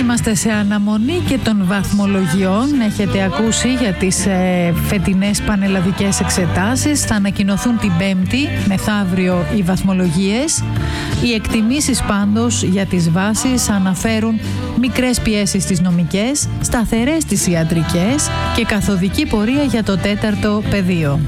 Είμαστε σε αναμονή και των βαθμολογιών. Έχετε ακούσει για τις φετινές πανελλαδικές εξετάσεις. Θα ανακοινωθούν την Πέμπτη, μεθαύριο, οι βαθμολογίες. Οι εκτιμήσεις πάντως για τις βάσεις αναφέρουν μικρές πιέσεις στις νομικές, σταθερές στις ιατρικές και καθοδική πορεία για το 4ο πεδίο.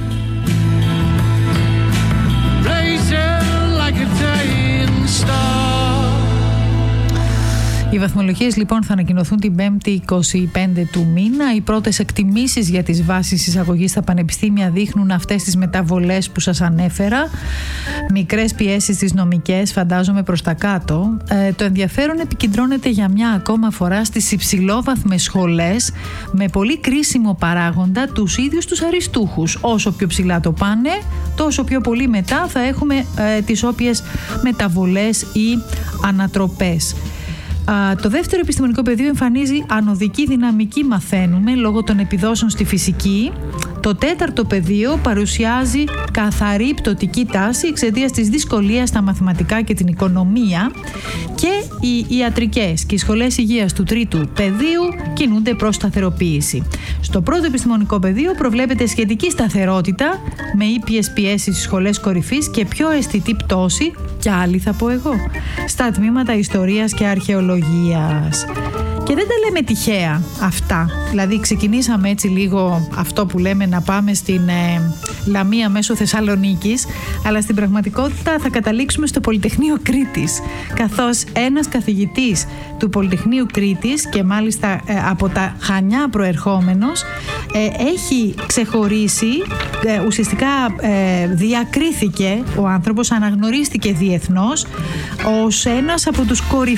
Οι βαθμολογίες λοιπόν θα ανακοινωθούν την 5η 25 του μήνα. Οι πρώτες εκτιμήσεις για τις βάσεις εισαγωγής στα πανεπιστήμια δείχνουν αυτές τις μεταβολές που σας ανέφερα. Μικρές πιέσεις στις νομικές, φαντάζομαι προς τα κάτω. Το ενδιαφέρον επικεντρώνεται για μια ακόμα φορά στις υψηλόβαθμες σχολές, με πολύ κρίσιμο παράγοντα τους ίδιους τους αριστούχους. Όσο πιο ψηλά το πάνε, τόσο πιο πολύ μετά θα έχουμε τις όποιες μεταβολές ή ανατροπές. Το δεύτερο επιστημονικό πεδίο εμφανίζει ανωδική δυναμική, μαθαίνουμε, λόγω των επιδόσεων στη φυσική. Το τέταρτο πεδίο παρουσιάζει καθαρή πτωτική τάση εξαιτίας της δυσκολίας στα μαθηματικά και την οικονομία, και οι ιατρικές και οι σχολές υγείας του τρίτου πεδίου κινούνται προς σταθεροποίηση. Στο πρώτο επιστημονικό πεδίο προβλέπεται σχετική σταθερότητα, με ήπιες πιέσεις στις σχολές κορυφής και πιο αισθητή πτώση, κι άλλη θα πω εγώ, στα τμήματα ιστορίας και αρχαιολογίας. Και δεν τα λέμε τυχαία αυτά. Δηλαδή ξεκινήσαμε έτσι λίγο αυτό που λέμε να πάμε στην Λαμία μέσω Θεσσαλονίκης, αλλά στην πραγματικότητα θα καταλήξουμε στο Πολυτεχνείο Κρήτης, καθώς ένας καθηγητής του Πολυτεχνείου Κρήτης, και μάλιστα από τα Χανιά προερχόμενος, έχει ξεχωρίσει, ουσιαστικά διακρίθηκε ο άνθρωπος, αναγνωρίστηκε διεθνώς ως ένας από τους κορυφαίους